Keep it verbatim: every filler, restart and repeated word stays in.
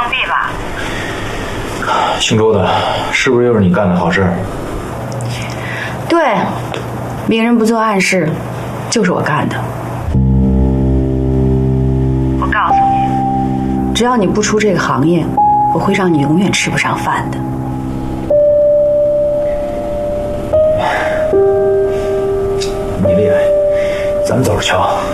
毙吧？ 姓周的，是不是又是你干的好事？ 对，明人不做暗事，就是我干的。 我告诉你， 只要你不出这个行业，我会让你永远吃不上饭的。 你厉害，咱们走着瞧。